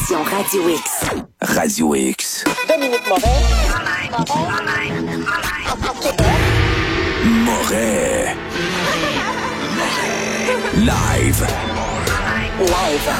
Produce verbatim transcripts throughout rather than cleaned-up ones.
l'application Radio X. Radio X. Dominique Moret. Moret. Live. Live.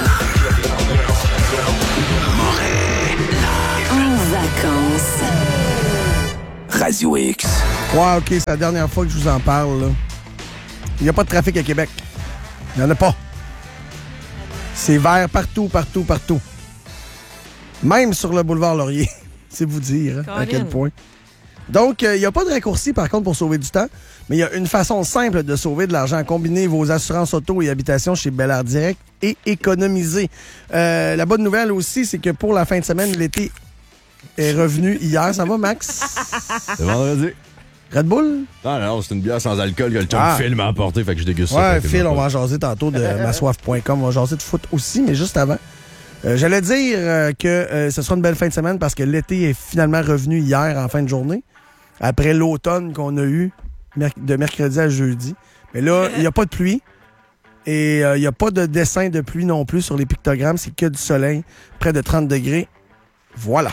Moret. En vacances. Radio X. Ouais, OK, c'est la dernière fois que je vous en parle, là. Il n'y a pas de trafic à Québec. Il n'y en a pas. C'est vert partout, partout, partout. Même sur le boulevard Laurier. C'est vous dire hein, à quel point. Donc, il euh, n'y a pas de raccourci, par contre, pour sauver du temps. Mais il y a une façon simple de sauver de l'argent. Combinez vos assurances auto et habitation chez Bel Air Direct et économiser. Euh, la bonne nouvelle aussi, c'est que pour la fin de semaine, l'été est revenu hier. Ça va, Max? C'est vendredi. Red Bull? Non, non, c'est une bière sans alcool que le chum Ah. Phil m'a apporté, fait que je déguste Ouais, ça. Ouais, Phil, on va en jaser tantôt de massoif point com. On va jaser de foot aussi, mais juste avant. Euh, J'allais dire euh, que euh, ce sera une belle fin de semaine parce que l'été est finalement revenu hier en fin de journée, après l'automne qu'on a eu merc- de mercredi à jeudi. Mais là, il n'y a pas de pluie et il euh, n'y a pas de dessin de pluie non plus sur les pictogrammes. C'est que du soleil, près de trente degrés. Voilà.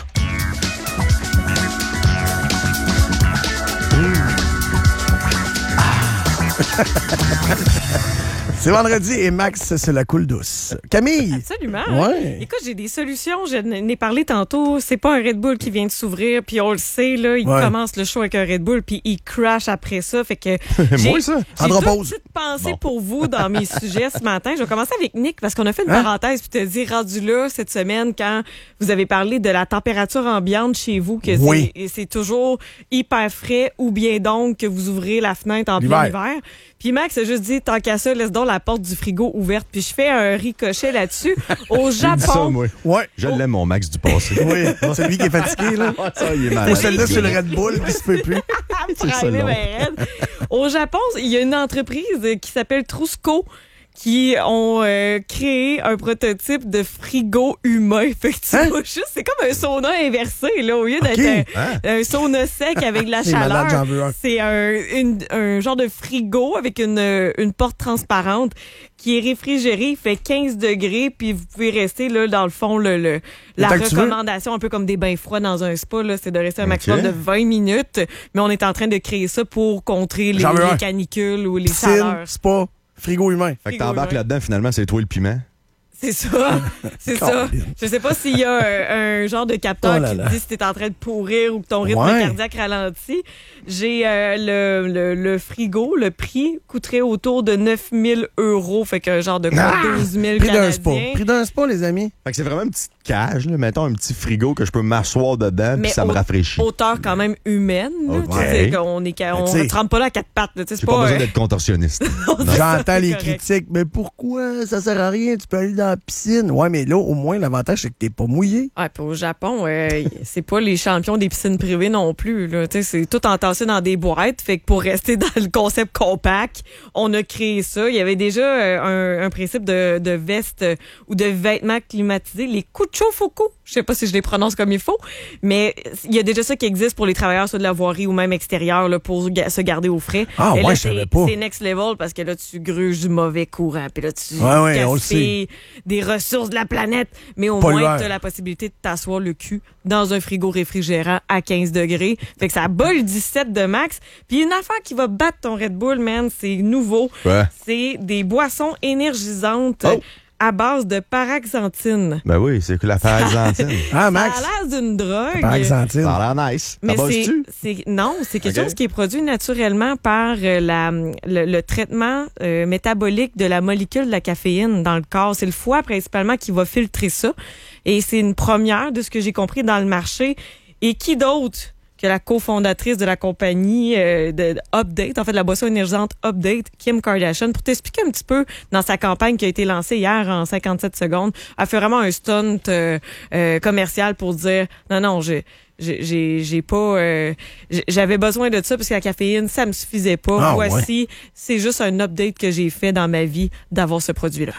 C'est vendredi et Max, c'est la coule douce. Camille! Absolument. Ouais. Écoute, j'ai des solutions. Je n'ai parlé tantôt. C'est pas un Red Bull qui vient de s'ouvrir, puis on le sait, là, il Ouais. commence le show avec un Red Bull, puis il crash après ça. Fait que j'ai, Moi, ça? j'ai Andropause. toute petite pensée Bon. pour vous dans mes sujets ce matin. Je vais commencer avec Nick, parce qu'on a fait une Hein? parenthèse, puis te dire, rendu là, cette semaine, quand vous avez parlé de la température ambiante chez vous, que Oui. c'est, c'est toujours hyper frais, ou bien donc que vous ouvrez la fenêtre en plein L'hiver. hiver. Puis Max a juste dit, tant qu'à ça, laisse donc la porte du frigo ouverte. Puis je fais un ricochet là-dessus. Au J'ai dit ça, Japon, moi. Ouais. Je l'aime, mon Max du passé. Oui, c'est lui qui est fatigué, là. Ça, il est Ou malade. celle-là sur le Red Bull, qui se peut plus. C'est ça, Private non. Ben Red. Au Japon, il y a une entreprise qui s'appelle Trusco qui ont euh, créé un prototype de frigo humain. Fait que tu Hein? vois juste, c'est comme un sauna inversé, là, au lieu d'être Ok. un, Hein? un sauna sec avec de la C'est malade, chaleur. j'en veux un. C'est un, une- un genre de frigo avec une, une porte transparente qui est réfrigéré, il fait quinze degrés, puis vous pouvez rester là dans le fond le, le la temps que tu veux. recommandation un peu comme des bains froids dans un spa là, c'est de rester un Ok. maximum de vingt minutes, mais on est en train de créer ça pour contrer les, J'en veux les un. canicules ou les Piscine, chaleurs. spa, frigo humain. Fait que t'embarques là-dedans, finalement, c'est toi le piment. C'est ça, c'est ça. Colin. Je sais pas s'il y a un, un genre de capteur Oh là qui là. te dit si t'es en train de pourrir ou que ton rythme Ouais. cardiaque ralentit. J'ai euh, le, le, le frigo, le prix coûterait autour de neuf mille euros, fait qu'un genre de quoi, Ah! douze mille Prix d'un spa. canadiens. Prix d'un spa, les amis. Fait que c'est vraiment une petite cage, là. Mettons un petit frigo que je peux m'asseoir dedans, Mais puis ça me au- rafraîchit. Hauteur quand même humaine. Là. Ok. Tu sais, qu'on est, on Mais tu sais- ne trempe pas là à quatre pattes. Là. Tu sais, J'ai c'est pas pas, besoin euh, d'être contorsionniste. J'entends les correct. critiques. Mais pourquoi? Ça sert à rien. Tu peux aller dans la piscine. Ouais, mais là, au moins, l'avantage, c'est que t'es pas mouillé. Ouais, puis au Japon, euh, c'est pas les champions des piscines privées non plus. Là. Tu sais, c'est tout entassé dans des boîtes. Fait que pour rester dans le concept compact, on a créé ça. Il y avait déjà euh, un, un principe de, de veste euh, ou de vêtements climatisés, les Kuchofuku. Je sais pas si je les prononce comme il faut, mais il y a déjà ça qui existe pour les travailleurs soit de la voirie ou même extérieur là, pour ga- se garder au frais. Ah, Et ouais, là, je savais c'est- pas. C'est next level parce que là, tu gruges du mauvais courant. Puis là, tu Ouais, ouais, on le gaspilles des ressources de la planète. Mais au Pas moins, l'hiver. tu as la possibilité de t'asseoir le cul dans un frigo réfrigérant à quinze degrés. Fait que ça bat le dix-sept de max. Puis une affaire qui va battre ton Red Bull, man, c'est nouveau. Ouais. C'est des boissons énergisantes Oh. à base de paraxanthine. Ben oui, c'est que la paraxanthine. Ah, Max? Ça a l'air d'une drogue. Par Argentine. Ça a l'air nice. Mais Ça c'est, bosse-tu? c'est non, c'est quelque Ok. chose qui est produit naturellement par euh, la, le, le traitement euh, métabolique de la molécule de la caféine dans le corps. C'est le foie principalement qui va filtrer ça. Et c'est une première de ce que j'ai compris dans le marché. Et qui d'autre que la cofondatrice de la compagnie euh, de, de Update, en fait, la boisson énergisante Update, Kim Kardashian, pour t'expliquer un petit peu dans sa campagne qui a été lancée hier en cinquante-sept secondes, elle fait vraiment un stunt euh, euh, commercial pour dire non, non, j'ai j'ai j'ai j'ai pas euh, j'ai- j'avais besoin de ça parce que la caféine ça me suffisait pas. Ah, Voici, c'est juste un update que j'ai fait dans ma vie d'avoir ce produit-là.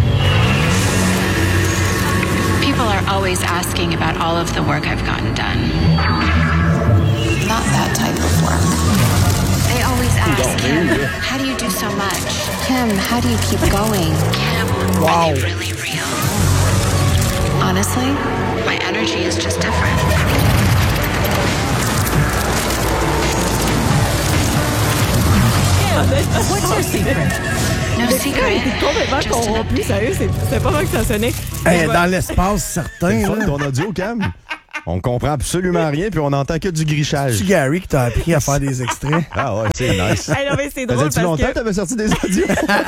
People are always asking about all of the work I've gotten done. Not that type of work. They always ask, Kim, how do you do so much? Kim, how do you keep going? Kim, Wow. are they really real? Honestly, my energy is just different. What's your secret? No secret. C'est complètement Just an corrompu, update. sérieux, c'est c'est pas vrai que ça sonnait. Hey, Je vais- dans l'espace certain, Fun, là. ton audio, Cam. On comprend absolument rien, puis on entend que du grichage. C'est Gary qui t'a appris à faire des extraits. Ah ouais, c'est nice. Hey, non, mais c'est drôle Faisais-tu parce longtemps que que t'avais sorti des audios?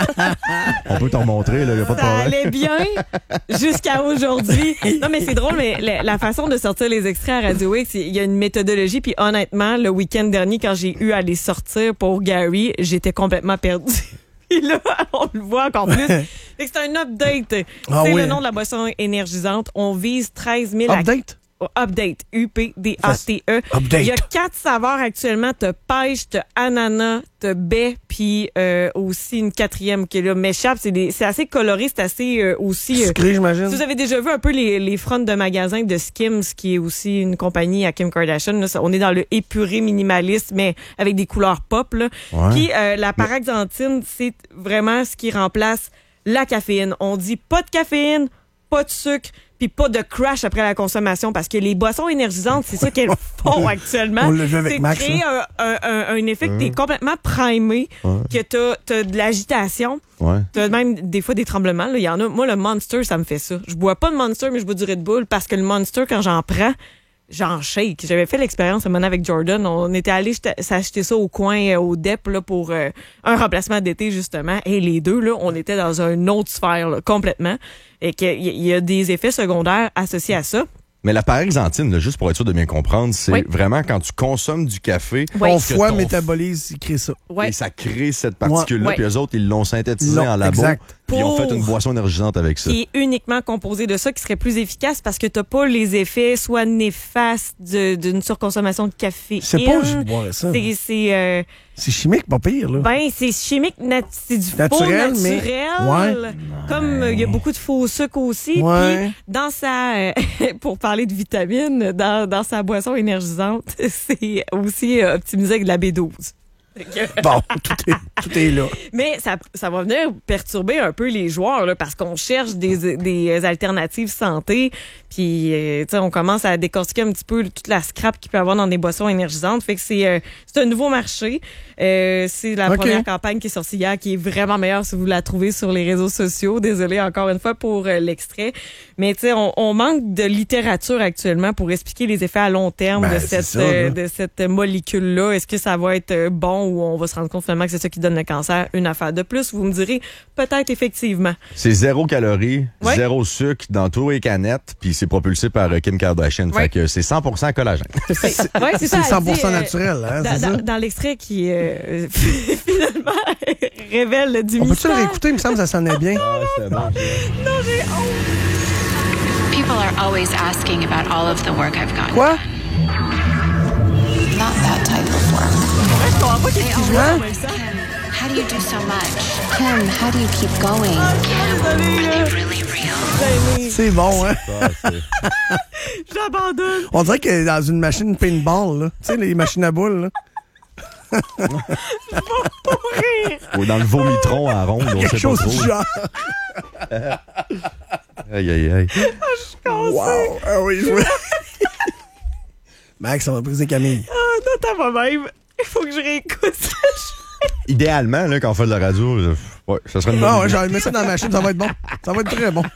On peut t'en montrer, là, y a pas de ça problème. allait bien jusqu'à aujourd'hui. Non, mais c'est drôle, mais la, la façon de sortir les extraits à Radio X, il y a une méthodologie. Puis honnêtement, le week-end dernier, quand j'ai eu à les sortir pour Gary, j'étais complètement perdue. Puis là, on le voit encore plus. Fait que c'est un update. Ah c'est oui. le nom de la boisson énergisante. On vise treize mille à Update? Update, U P D A T E. Update. Il y a quatre saveurs actuellement. T'as pêche, t'as ananas, t'as baie, puis euh, aussi une quatrième qui là, m'échappe. C'est des- c'est assez coloré, c'est assez euh, aussi... euh, Sucré, j'imagine. si vous avez déjà vu un peu les, les fronts de magasins de Skims, qui est aussi une compagnie à Kim Kardashian, là, ça, on est dans le épuré minimaliste, mais avec des couleurs pop. Là. Ouais. Puis euh, la paraxanthine, c'est vraiment ce qui remplace la caféine. On dit pas de caféine, pas de sucre, puis pas de crash après la consommation, parce que les boissons énergisantes, c'est ça qu'elles font actuellement. On l'a vu avec c'est Max, créer un, un, un, un effet que t'es complètement primé, que t'as, t'as de l'agitation. Ouais. T'as même des fois des tremblements. Là. Il y en a. Moi, le Monster, ça me fait ça. Je bois pas de Monster, mais je bois du Red Bull parce que le Monster, quand j'en prends, j'en shake. J'avais fait l'expérience un moment avec Jordan. On était allé s'acheter ça au coin, euh, au D E P, là, pour euh, un remplacement d'été, justement. Et les deux, là, on était dans une autre sphère, là, complètement. Et qu'il y, y a des effets secondaires associés à ça. Mais la paraxanthine, là, juste pour être sûr de bien comprendre, c'est Oui. vraiment quand tu consommes du café, Oui. Ton que foie ton- métabolise, il crée ça. Ouais. et ça crée cette particule-là, Ouais. puis eux autres, ils l'ont synthétisé Non, en labo, exact. puis ils ont Pour- fait une boisson énergisante avec ça. Qui est uniquement composé de ça, qui serait plus efficace parce que t'as pas les effets soit néfastes de- d'une surconsommation de café. C'est pas où je boirais ça. C'est, c'est, euh, C'est chimique, pas pire, là. ben, c'est chimique, nat- c'est du Naturel, faux mais- naturel. Ouais. Comme euh, il y a beaucoup de faux sucre aussi. Ouais. Puis dans sa, euh, pour parler de vitamines, dans, dans sa boisson énergisante, c'est aussi euh, optimisé avec de la B douze. Fait que- Bon, tout est, tout est là. Mais ça, ça va venir perturber un peu les joueurs là, parce qu'on cherche des, des alternatives santé. Puis, euh, tu sais, on commence à décortiquer un petit peu toute la scrap qu'il peut y avoir dans des boissons énergisantes. Fait que c'est euh, c'est un nouveau marché. Euh, c'est la OK. première campagne qui est sortie hier, qui est vraiment meilleure si vous la trouvez sur les réseaux sociaux. Désolée encore une fois pour euh, l'extrait. Mais tu sais, on, on manque de littérature actuellement pour expliquer les effets à long terme Ben, de c'est cette ça, euh, là. de cette molécule-là. Est-ce que ça va être euh, bon ou on va se rendre compte finalement que c'est ça qui donne le cancer? Une affaire de plus, vous me direz peut-être effectivement. C'est zéro calorie, Ouais. zéro sucre dans tous les canettes, puis c'est propulsé par euh, Kim Kardashian. Ouais. Fait que c'est cent pour cent collagène. Ouais, c'est ça, C'est elle cent pour cent dit, euh, naturel, hein, Dans, c'est ça? dans- dans l'extrait qui euh, finalement révèle du On peut-tu mystère. le réécouter? Il me semble que ça sonnait bien. Ah, c'est bon. People are always asking about all of the work I've gotten Quoi? done. Not that type of work. Je comprends pas qu'est-ce qu'il joue en même temps. Kim, how do you do so much? Kim, how do you keep going? Désolée, là. Really real. Gênée. C'est bon, hein? Ah, c'est- J'abandonne. On dirait que dans une machine paintball, là. Tu sais, les machines à boules, là. Pour rire. Ou dans le vomitron à ronde, on Quelque sait pas chose trop. du genre. Aïe, aïe, aïe. Wow! Ah oui, je vois. Max, ça va briser Camille. Ah, non, t'as pas même. Il faut que je réécoute ça. Idéalement, là, quand on fait de la radio, euh, ouais, ça serait une bonne Ah ouais, idée. j'aurais mis ça dans la machine, ça va être bon. Ça va être très bon.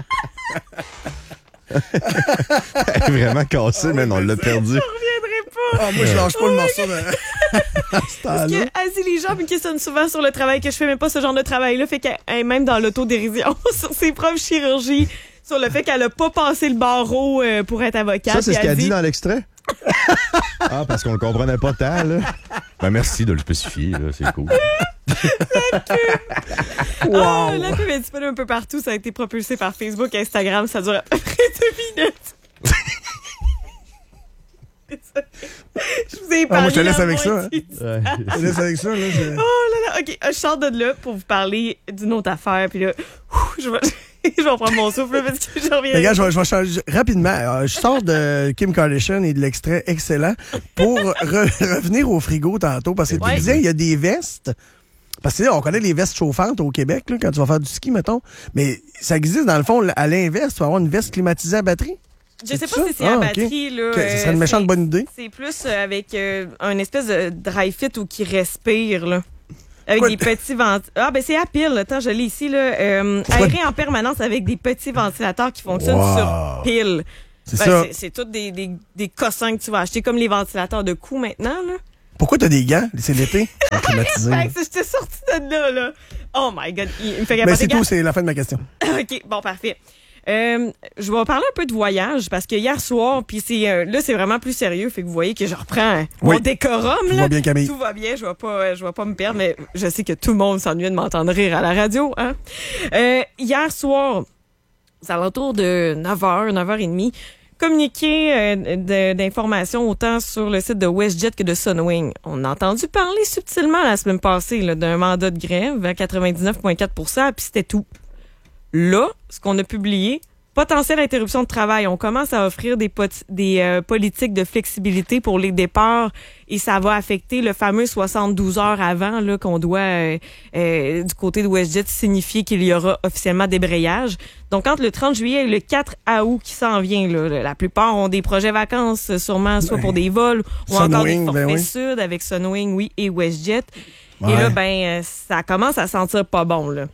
Elle est vraiment cassée, mais on l'a perdu. Je reviendrai pas. Ah, moi, je lâche pas le morceau de... à ce Parce temps-là. que, Asie, les gens me questionnent souvent sur le travail que je fais, mais pas ce genre de travail-là. Fait qu'elle est même dans l'autodérision sur ses propres chirurgies, sur le fait qu'elle a pas passé le barreau euh, pour être avocate. Ça, c'est Puis ce qu'elle elle dit dans l'extrait? Ah, parce qu'on le comprenait pas tant, là. Ben, merci de le spécifier, là. C'est cool. Ah, la pub est disponible un peu partout. Ça a été propulsé par Facebook, Instagram. Ça dure à peu près deux minutes. Je vous ai Ah, moi, je te épargné laisse la avec ça, moitié du Ouais. Je laisse avec ça, là. je- Oh là là, OK, je sors de là pour vous parler d'une autre affaire, puis là, ouf, je vais, je vais prendre mon souffle là, parce que je reviens. Regarde, je vais, je vais changer rapidement. Euh, je sors de Kim Kardashian et de l'extrait excellent pour re- revenir au frigo tantôt parce que tu Ouais. disais, il y a des vestes Parce que là, on connaît les vestes chauffantes au Québec, là, quand tu vas faire du ski, mettons. Mais ça existe, dans le fond, à l'inverse, tu vas avoir une veste climatisée à batterie. Je sais C'est pas ça? si c'est Ah, à ok. batterie. Là, Ok, ça serait une euh, méchante c'est- bonne idée. C'est plus euh, avec euh, un espèce de dry fit ou qui respire, là. Avec Quoi? des petits ventilateurs. Ah, ben c'est à pile. Attends, je l'ai ici, là. Euh, Pourquoi? aéré en permanence avec des petits ventilateurs qui fonctionnent Wow. sur pile. C'est Ben, ça. c'est- C'est tous des, des, des cossins que tu vas acheter, comme les ventilateurs de cou maintenant, là. Pourquoi t'as des gants? C'est l'été. Ils sont climatisés. Fait que j'étais sortie de là, là. Oh my God. Il il me fait Mais capoter. c'est tout, c'est la fin de ma question. OK, bon, parfait. Euh, je vais parler un peu de voyage parce que hier soir, puis c'est euh, là c'est vraiment plus sérieux, fait que vous voyez que je reprends mon Oui. décorum. Tout là. va bien, Camille. Tout va bien, je vais pas, euh, je vais pas me perdre, mais je sais que tout le monde s'ennuie de m'entendre rire à la radio. Hein? Euh, hier soir, aux alentours de neuf heures, neuf heures trente, communiqué euh, de- d'informations autant sur le site de WestJet que de Sunwing. On a entendu parler subtilement la semaine passée là, d'un mandat de grève à quatre-vingt-dix-neuf virgule quatre pour cent, puis c'était tout. Là, ce qu'on a publié, potentielle interruption de travail. On commence à offrir des, pot- des euh, politiques de flexibilité pour les départs et ça va affecter le fameux soixante-douze heures avant là qu'on doit, euh, euh, du côté de WestJet, signifier qu'il y aura officiellement débrayage. Donc, entre le trente juillet et le quatre août qui s'en vient, là, la plupart ont des projets vacances, sûrement soit pour des vols ou encore des Sunwing, forfaits ben oui. sud avec Sunwing, oui, et WestJet. Ouais. Et là, ben, euh, ça commence à sentir pas bon, là.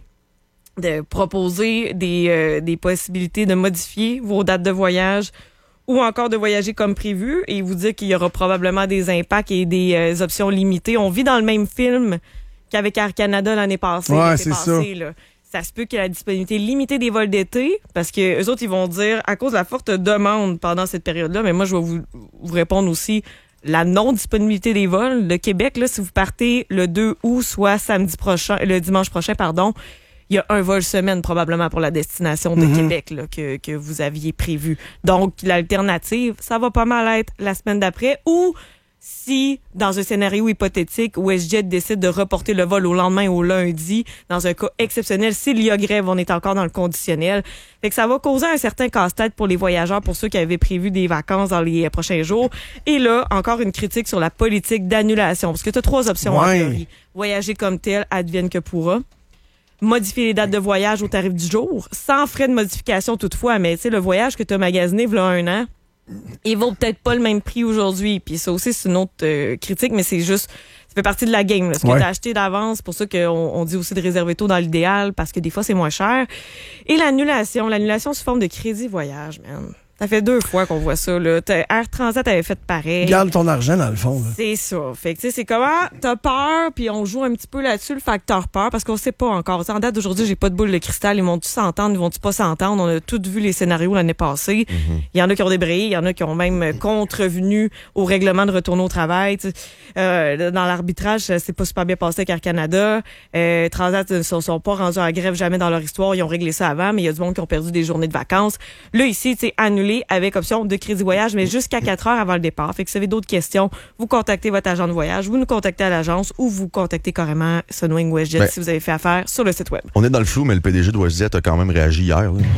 De proposer des, euh, des possibilités de modifier vos dates de voyage ou encore de voyager comme prévu et vous dire qu'il y aura probablement des impacts et des euh, options limitées. On vit dans le même film qu'avec Air Canada l'année passée. Ouais, l'été c'est passé, là. Ça se peut qu'il y ait la disponibilité limitée des vols d'été parce que eux autres, ils vont dire à cause de la forte demande pendant cette période-là, mais moi, je vais vous, vous répondre aussi la non-disponibilité des vols. Le Québec, là, si vous partez le deux août, soit samedi prochain, le dimanche prochain, pardon, il y a un vol semaine probablement pour la destination de Mm-hmm. Québec là, que, que vous aviez prévu. Donc, l'alternative, ça va pas mal être la semaine d'après ou si, dans un scénario hypothétique, WestJet décide de reporter le vol au lendemain au lundi, dans un cas exceptionnel, s'il y a grève, on est encore dans le conditionnel. Fait que ça va causer un certain casse-tête pour les voyageurs, pour ceux qui avaient prévu des vacances dans les euh, prochains jours. Et là, encore une critique sur la politique d'annulation. Parce que tu as trois options en Ouais. théorie. Voyager comme tel, advienne que pourra. Modifier les dates de voyage au tarif du jour, sans frais de modification toutefois, mais tu sais, le voyage que tu as magasiné il y a un an, il vaut peut-être pas le même prix aujourd'hui. Puis ça aussi, c'est une autre euh, critique, mais c'est juste, ça fait partie de la game. Là. Ce que Ouais. tu as acheté d'avance, c'est pour ça qu'on on dit aussi de réserver tôt dans l'idéal, parce que des fois, c'est moins cher. Et l'annulation, l'annulation sous forme de crédit voyage, man. Ça fait deux fois qu'on voit ça. Là. T'as- Air Transat avait fait pareil. Garde ton argent, dans le fond. là. C'est ça. Fait que tu sais, c'est comment t'as peur, puis on joue un petit peu là-dessus le facteur peur, parce qu'on sait pas encore. T'sais, en date d'aujourd'hui, j'ai pas de boule de cristal. Ils vont-tu s'entendre, ils vont-tu pas s'entendre? On a tous vu les scénarios l'année passée. Il y en a qui ont débrayé, il y en a qui ont même contrevenu au règlement de retourner au travail. t'sais. Euh, dans l'arbitrage, c'est pas super bien passé avec Air Canada. Euh, Transat ne sont, sont pas rendus en grève jamais dans leur histoire. Ils ont réglé ça avant, mais il y a du monde qui ont perdu des journées de vacances. Là, ici, c'est annulé avec option de crédit voyage, mais jusqu'à quatre heures avant le départ. Fait que si vous avez d'autres questions, vous contactez votre agent de voyage, vous nous contactez à l'agence ou vous contactez carrément Sunwing WestJet Ben, si vous avez fait affaire sur le site web. On est dans le flou, mais le P D G de WestJet a quand même réagi hier. Là.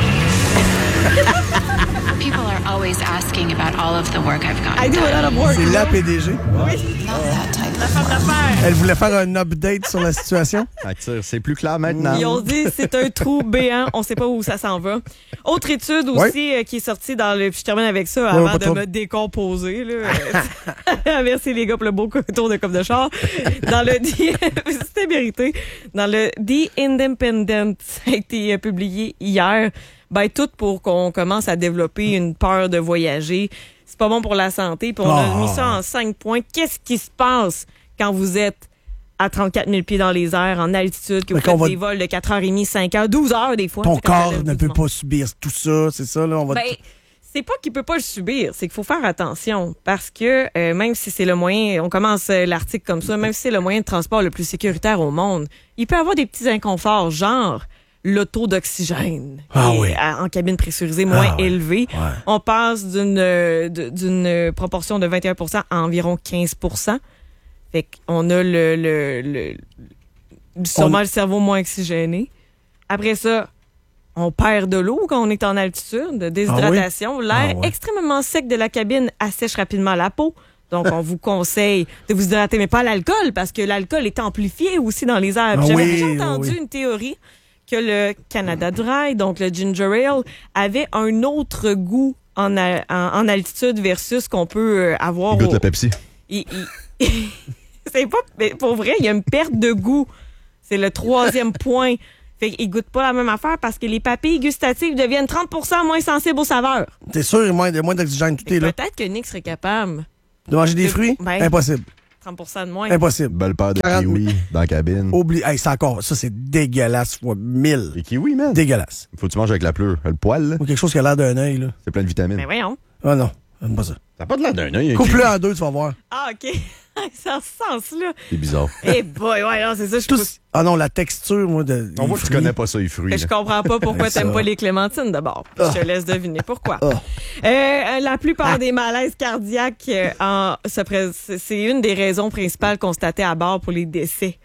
People are always asking about all of the work I've gotten I do a lot done. of work. C'est la P D G. Not that type of work. Elle voulait faire un update sur la situation. Fait que, tire, c'est plus clair maintenant. Ils ont dit c'est un trou béant, on sait pas où ça s'en va. Autre étude aussi euh, qui est sortie dans le... Puis je termine avec ça avant pas de trop. me décomposer. Là. Merci les gars pour le beau tour de coupe de char. Dans le... C'était mérité. Dans le The Independent, ça a été euh, publié hier. Ben, tout pour qu'on commence à développer une peur de voyager. C'est pas bon pour la santé. Puis on a Oh. mis ça en cinq points. Qu'est-ce qui se passe quand vous êtes à trente-quatre mille pieds dans les airs, en altitude, que vous Mais qu'on faites va- des vols de quatre heures trente, cinq heures, douze heures des fois. Ton c'est quand ça corps lève ne peut doucement. pas subir tout ça, c'est ça, là. On va Ben, c'est pas qu'il peut pas le subir, c'est qu'il faut faire attention parce que euh, même si c'est le moyen, on commence euh, l'article comme ça, même si c'est le moyen de transport le plus sécuritaire au monde, il peut y avoir des petits inconforts, genre le taux d'oxygène Ah est, oui. à- en cabine pressurisée moins Ah ouais. élevé. Ouais. On passe d'une euh, de- d'une euh, proportion de vingt et un pour cent à environ quinze pour cent. Fait qu'on a le, le, le sûrement On- le cerveau moins oxygéné. Après ça, on perd de l'eau quand on est en altitude, déshydratation. L'air Ah ouais. extrêmement sec de la cabine assèche rapidement la peau. Donc, on vous conseille de vous hydrater, mais pas l'alcool, parce que l'alcool est amplifié aussi dans les herbes. Ah J'avais oui, déjà entendu oui. une théorie que le Canada Dry, donc le ginger ale, avait un autre goût en, a- en, en altitude versus qu'on peut euh, avoir. Il goûte au- le Pepsi. il- il- c'est pas, mais pour vrai, il y a une perte de goût. C'est le troisième point. Fait qu'il goûte pas la même affaire parce que les papilles gustatives deviennent trente pour cent moins sensibles aux saveurs. T'es sûr, il y a moins, il y a moins d'oxygène, tout est là. Peut-être que Nick serait capable. De manger des fruits? Ben. Impossible. trente pour cent de moins. Impossible. Belle paire de quarante kiwis dans la cabine. Oublie. Hey, c'est encore. Ça, c'est dégueulasse fois mille. Les kiwis, man. Dégueulasse. Faut que tu manges avec la pleure. Le poil, là, Ou quelque chose qui a l'air d'un œil, là. c'est plein de vitamines. Mais voyons. Ah non, j'aime pas ça. Ça n'a pas de l'air d'un œil. un Coupe-le kiwi. en deux, tu vas voir. Ah, OK. C'est en ce sens-là. C'est bizarre. Eh boy, ouais, non, c'est ça. Je, Tout- pousse- Ah non, la texture, moi, de. On des voit que tu fruits. connais pas ça, les fruits. je là. comprends pas pourquoi Ça. t'aimes pas les clémentines d'abord. Ah. Je te laisse deviner pourquoi. Ah. Euh, la plupart des malaises cardiaques, euh, en, se pré- c'est une des raisons principales constatées à bord pour les décès.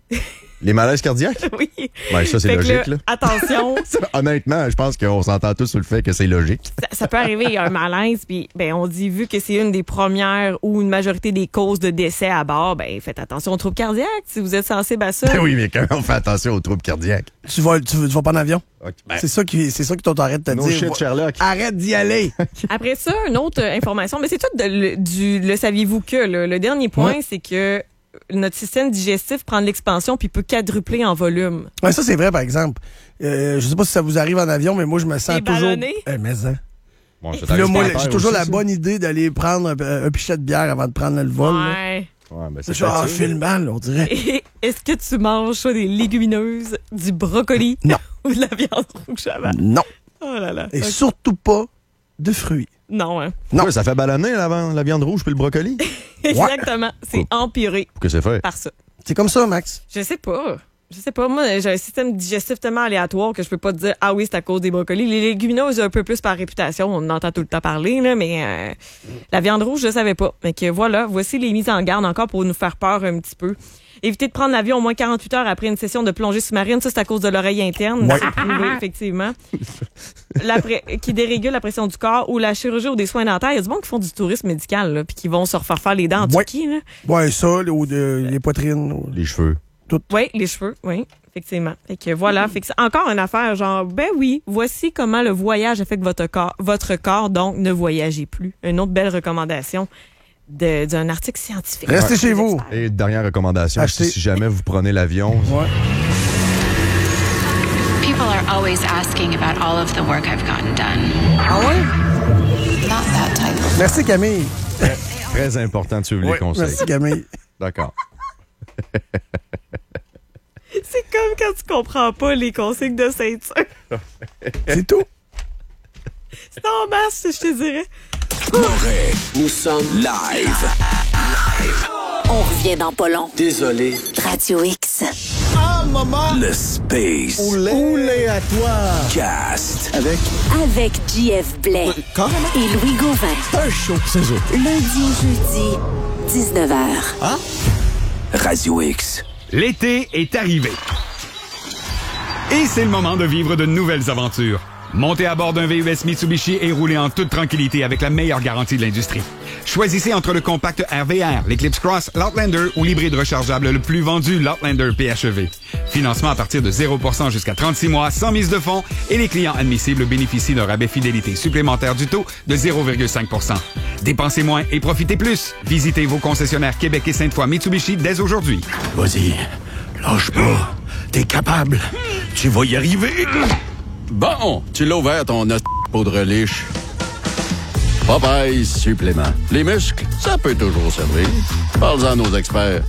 Les malaises cardiaques? Oui. Ben, ça, c'est Fait que logique, là. Attention, Honnêtement, je pense qu'on s'entend tous sur le fait que c'est logique. ça, ça peut arriver, il y a un malaise, puis ben on dit vu que c'est une des premières ou une majorité des causes de décès à bord, ben faites attention aux troubles cardiaques si vous êtes sensible à ça. Ben oui, mais quand même, on fait attention aux troubles cardiaques. Tu vas, tu, tu vas pas en avion? Okay. Ben, C'est ça qui, c'est ça que t'as arrêté de te no dire. shit, Va- Sherlock. Arrête d'y aller. Après ça, une autre euh, information, mais c'est tout de, le, du le saviez-vous que là. Le dernier point, Ouais. c'est que notre système digestif prend de l'expansion puis peut quadrupler en volume. Ouais, ça, c'est vrai, par exemple. Euh, je sais pas si ça vous arrive en avion, mais moi, je me sens Les toujours. ballonnés? Eh, mais hein. Bon, ça Puis t'arrive là, moi, pas à terre j'ai toujours aussi, la ça? bonne idée d'aller prendre un, un pichet de bière avant de prendre le vol. là. Ouais. Ouais, ben, Je c'est suis ah, facile. file mal, on dirait. Et est-ce que tu manges soit des légumineuses, du brocoli Non. ou de la viande rouge avant? Non. Oh là là. Et Ok. surtout pas de fruits. Non, hein. Non. Ouais, ça fait ballonner la, la viande rouge puis le brocoli. Exactement. C'est empiré Pour que c'est fait. par ça. C'est comme ça, Max. Je sais pas. Je sais pas. Moi, j'ai un système digestif tellement aléatoire que je peux pas te dire, ah oui, c'est à cause des brocolis. Les légumineuses, un peu plus par réputation. On en entend tout le temps parler, là, mais euh, la viande rouge, je savais pas. Mais que voilà, voici les mises en garde encore pour nous faire peur un petit peu. Évitez de prendre l'avion au moins quarante-huit heures après une session de plongée sous-marine. Ça, c'est à cause de l'oreille interne. Ouais. C'est prouvé, effectivement. La pré- qui dérégule la pression du corps ou la chirurgie ou des soins dentaires. Il y a du monde qui font du tourisme médical, là, puis qui vont se refaire faire les dents en Ouais. Turquie, là. Ouais, ça, là, ou de, les poitrines. ou- Les cheveux. Oui, les cheveux, oui, effectivement. Fait que voilà, fait que c'est encore une affaire genre, ben oui, voici comment le voyage affecte votre corps, votre corps, donc ne voyagez plus. Une autre belle recommandation de- d'un article scientifique. Restez Ouais. chez vous. Et dernière recommandation, Achetez. si, si jamais vous prenez l'avion, Ouais. People are always asking about all of the work I've gotten done. Ah ouais? Not that type of Merci, Camille. très important de suivre Ouais, les conseils. merci, Camille. D'accord. C'est comme quand tu comprends pas les consignes de ceinture. C'est tout. C'est en masse, je te dirais. Moret, nous sommes live. On revient dans pas long. Désolé. Radio X. Le Space Oulé à toi. Cast. Avec Avec J F Blais et Louis Gauvin. un show. C'est ça. Lundi au jeudi, dix-neuf heures. Radio X. L'été est arrivé. Et c'est le moment de vivre de nouvelles aventures. Montez à bord d'un V U S Mitsubishi et roulez en toute tranquillité avec la meilleure garantie de l'industrie. Choisissez entre le compact R V R, l'Eclipse Cross, l'Outlander ou l'hybride rechargeable le plus vendu, l'Outlander P H E V. Financement à partir de zéro pour cent jusqu'à trente-six mois, sans mise de fonds, et les clients admissibles bénéficient d'un rabais fidélité supplémentaire du taux de zéro virgule cinq pour cent. Dépensez moins et profitez plus. Visitez vos concessionnaires Québec et Sainte-Foy Mitsubishi dès aujourd'hui. Vas-y, lâche pas. T'es capable. Tu vas y arriver. Bon, tu l'as ouvert ton os poudre liche. Popeye supplément. Les muscles, ça peut toujours servir. Parle-en à nos experts.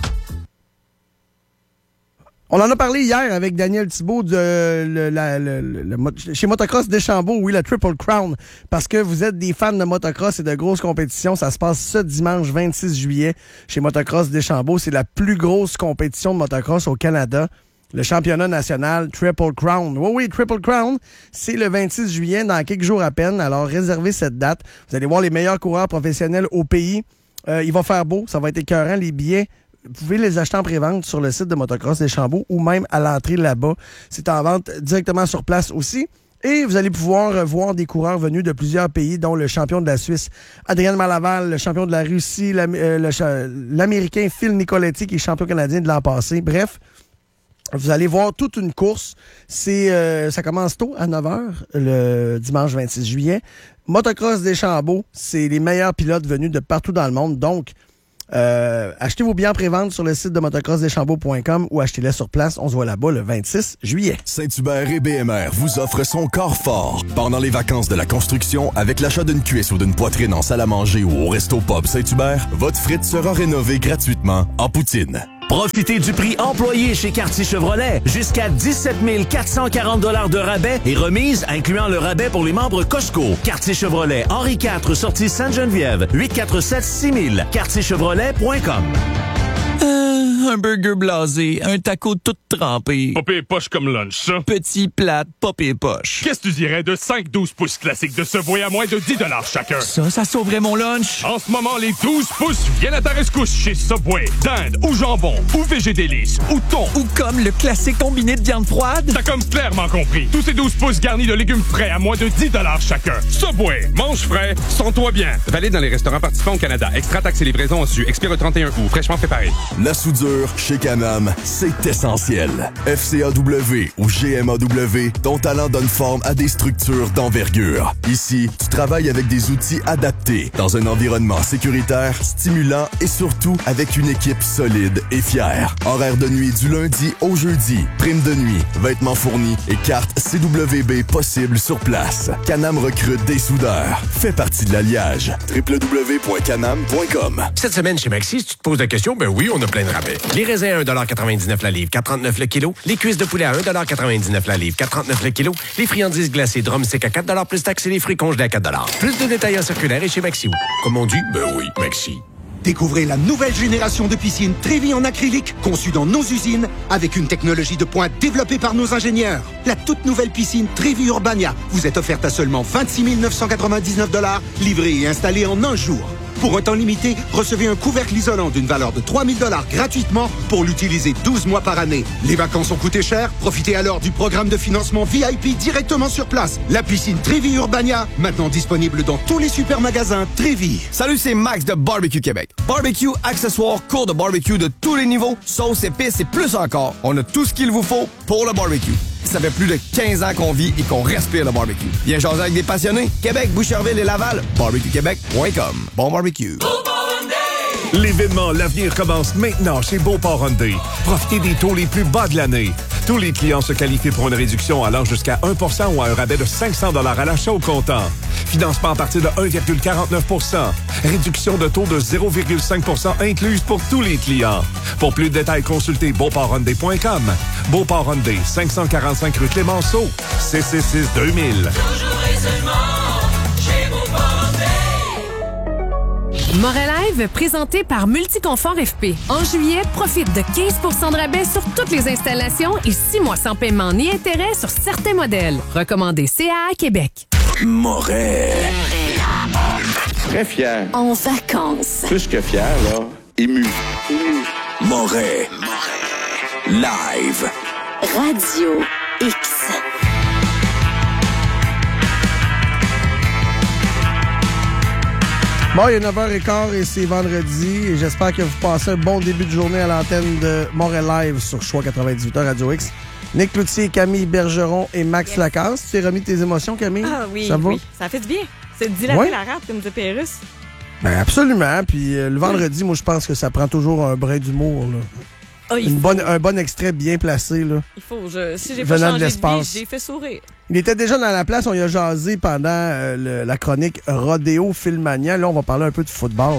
On en a parlé hier avec Daniel Thibault de le, la, le, le, le mot- chez Motocross Deschambault, oui, la Triple Crown, parce que vous êtes des fans de motocross et de grosses compétitions. Ça se passe ce dimanche vingt-six juillet chez Motocross Deschambault. C'est la plus grosse compétition de motocross au Canada. Le championnat national Triple Crown. Oui, oui, Triple Crown, c'est le vingt-six juillet, dans quelques jours à peine. Alors, réservez cette date. Vous allez voir les meilleurs coureurs professionnels au pays. Euh, il va faire beau, ça va être écœurant. Les billets, vous pouvez les acheter en pré-vente sur le site de Motocross Deschambault ou même à l'entrée là-bas. C'est en vente directement sur place aussi. Et vous allez pouvoir euh, voir des coureurs venus de plusieurs pays, dont le champion de la Suisse, Adrien Malaval, le champion de la Russie, l'Am- euh, le cha- l'Américain Phil Nicoletti, qui est champion canadien de l'an passé. Bref, vous allez voir toute une course. C'est, euh, ça commence tôt, à neuf heures, le dimanche vingt-six juillet. Motocross des Chambeaux, c'est les meilleurs pilotes venus de partout dans le monde. Donc, euh, achetez vos billets en pré-vente sur le site de motocross des chambeaux point com ou achetez-les sur place. On se voit là-bas le vingt-six juillet. Saint-Hubert et B M R vous offrent son corps fort. Pendant les vacances de la construction, avec l'achat d'une cuisse ou d'une poitrine en salle à manger ou au Resto Pub Saint-Hubert, votre frite sera rénovée gratuitement en poutine. Profitez du prix employé chez Quartier Chevrolet. Jusqu'à dix-sept mille quatre cent quarante dollars de rabais et remise, incluant le rabais pour les membres Costco. Quartier Chevrolet, Henri quatre, sortie Sainte-Geneviève, huit quatre sept six mille, quartier chevrolet point com. Euh, un burger blasé, un taco tout trempé. Pas pire poche comme lunch, ça. Petit plate, pas pire poche. Qu'est-ce que tu dirais de cinq douze pouces classiques de Subway à moins de dix dollars chacun? Ça, ça sauverait mon lunch. En ce moment, les douze pouces viennent à ta rescousse chez Subway. Dinde ou jambon, ou végédélice, ou thon. Ou comme le classique combiné de viande froide. T'as comme clairement compris. Tous ces douze pouces garnis de légumes frais à moins de dix dollars chacun. Subway, mange frais, sens-toi bien. Valide dans les restaurants participants au Canada. Extra taxes et livraison en su. Expire le trente et un août. Fraîchement préparé. La soudure, chez Canam, c'est essentiel. F C A W ou G M A W, ton talent donne forme à des structures d'envergure. Ici, tu travailles avec des outils adaptés, dans un environnement sécuritaire, stimulant et surtout avec une équipe solide et fière. Horaire de nuit du lundi au jeudi, prime de nuit, vêtements fournis et carte C W B possible sur place. Canam recrute des soudeurs. Fais partie de l'alliage. w w w point canam point com. Cette semaine chez Maxi, si tu te poses la question, ben oui, on a plein de rabais. Les raisins à un dollar quatre-vingt-dix-neuf la livre, quatre trente-neuf le kilo. Les cuisses de poulet à un dollar quatre-vingt-dix-neuf la livre, quatre trente-neuf le kilo. Les friandises glacées drumstick à quatre dollars plus taxes et les fruits congelés à quatre dollars. Plus de détails en circulaire et chez Maxi. Comme on dit, ben oui, Maxi. Découvrez la nouvelle génération de piscines Trévi en acrylique, conçue dans nos usines, avec une technologie de pointe développée par nos ingénieurs. La toute nouvelle piscine Trévi Urbania vous est offerte à seulement vingt-six mille neuf cent quatre-vingt-dix-neuf dollars, livrée et installée en un jour. Pour un temps limité, recevez un couvercle isolant d'une valeur de trois mille dollars gratuitement pour l'utiliser douze mois par année. Les vacances ont coûté cher? Profitez alors du programme de financement V I P directement sur place. La piscine Trévi Urbania, maintenant disponible dans tous les supermagasins Trévi. Salut, c'est Max de Barbecue Québec. Barbecue, accessoires, cours de barbecue de tous les niveaux, sauces, épices et plus encore. On a tout ce qu'il vous faut pour le barbecue. Ça fait plus de quinze ans qu'on vit et qu'on respire le barbecue. Viens jaser avec des passionnés. Québec, Boucherville et Laval. barbecue québec point com. Bon barbecue. L'événement L'Avenir commence maintenant chez Beauport Hyundai. Profitez des taux les plus bas de l'année. Tous les clients se qualifient pour une réduction allant jusqu'à un pour cent ou à un rabais de cinq cents dollars à l'achat au comptant. Financement à partir de un virgule quarante-neuf pour cent. Réduction de taux de zéro virgule cinq pour cent incluse pour tous les clients. Pour plus de détails, consultez beauport hyundai point com. Beauport Hyundai, cinq cent quarante-cinq rue Clémenceau, six six six deux mille. Toujours et seulement chez Beauport Hyundai. Moret Live, présenté par Multiconfort F P. En juillet, profite de quinze pour cent de rabais sur toutes les installations et six mois sans paiement ni intérêt sur certains modèles. Recommandé C A A Québec. Moret. Très fier. En vacances. Plus que fier, là. Ému. Moret. Live. Radio X. Bon, il est neuf heures quinze et c'est vendredi et j'espère que vous passez un bon début de journée à l'antenne de Montréal Live sur Choix quatre-vingt-dix-huit Radio X. Nick Cloutier, Camille Bergeron et Max yes. Lacasse. Tu t'es remis tes émotions, Camille? Ah oui, ça va? oui. Ça fait du bien. C'est de dilater ouais. la rate, comme disait Pérus. Ben absolument. Puis euh, le vendredi, moi, je pense que ça prend toujours un brin d'humour, là. Oh, Une bonne, un bon extrait bien placé, là. Il faut. Je, si j'ai pas venant changé de l'espace. de vie, j'ai fait sourire. Il était déjà dans la place, on y a jasé pendant euh, le, la chronique Rodéo Filmania. Là, on va parler un peu de football.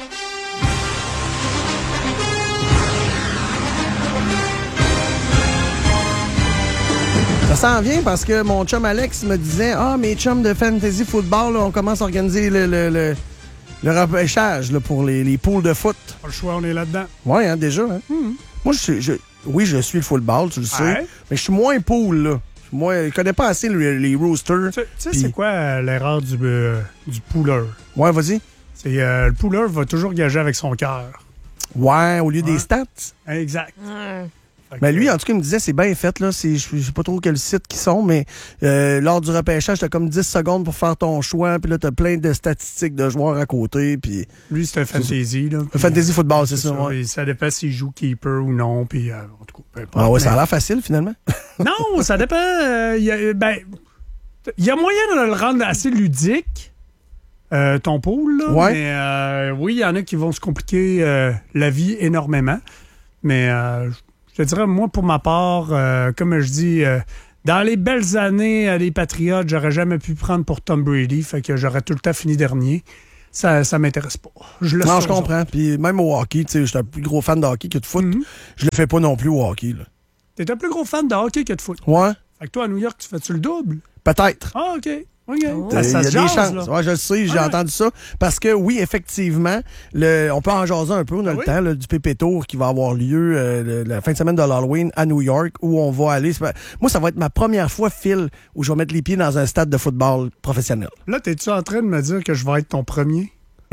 Ça s'en vient parce que mon chum Alex me disait « Ah, mes chums de fantasy football, là, on commence à organiser le, le, le, le repêchage là, pour les, les poules de foot. » Pas le choix, on est là-dedans. Oui, hein, déjà. Hein? Mm-hmm. Moi, je, je, oui, je suis le football, tu le sais, ouais. mais je suis moins poule, là. Moi, je connais pas assez les, les roosters. Tu sais, pis... c'est quoi euh, l'erreur du, euh, du pooleur? Ouais, vas-y. C'est euh, le pooleur va toujours gager avec son cœur. Ouais, au lieu ouais. des stats. Exact. Ouais. Ben lui, en tout cas, il me disait, c'est bien fait, là. C'est, je sais pas trop quel site qu'ils sont, mais euh, lors du repêchage, t'as comme dix secondes pour faire ton choix, puis là, t'as plein de statistiques de joueurs à côté, puis... Lui, c'est un fantasy, là. Un fantasy football, c'est, c'est ça, ça ouais. Ça dépend s'il joue keeper ou non, puis euh, en tout cas, peu importe. Ah ouais, ça a Mais... l'air facile, finalement. Non, ça dépend. Euh, y a, ben, il y a moyen de le rendre assez ludique, euh, ton pool, là. Ouais. Mais euh, oui, il y en a qui vont se compliquer euh, la vie énormément. Mais euh, je te dirais, moi, pour ma part, euh, comme je dis, euh, dans les belles années euh, des Patriots, j'aurais jamais pu prendre pour Tom Brady, fait que j'aurais tout le temps fini dernier. Ça, ça m'intéresse pas. Je le non, je comprends. Puis même au hockey, tu sais, je suis un plus gros fan de hockey que de foot. Mm-hmm. Je le fais pas non plus au hockey, là. T'es un plus gros fan de hockey que de foot. Ouais. Fait que toi, à New York, tu fais-tu le double? Peut-être. Ah, OK. OK. Oh. Ça, ça il y a jase, des chances. Ouais, je le sais, j'ai ah, entendu ouais. ça. Parce que oui, effectivement, le, on peut en jaser un peu. On a ah, le oui? temps là, du Pépé Tour qui va avoir lieu euh, le, la fin de semaine de l'Halloween à New York, où on va aller. Moi, ça va être ma première fois, Phil, où je vais mettre les pieds dans un stade de football professionnel. Là, t'es-tu en train de me dire que je vais être ton premier?